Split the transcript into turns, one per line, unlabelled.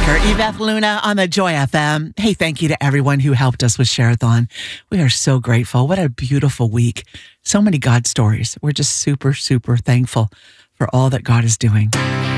Baker, Yvette Luna on the Joy FM. Hey, thank you to everyone who helped us with Share-a-thon. We are so grateful. What a beautiful week. So many God stories. We're just super, super thankful for all that God is doing.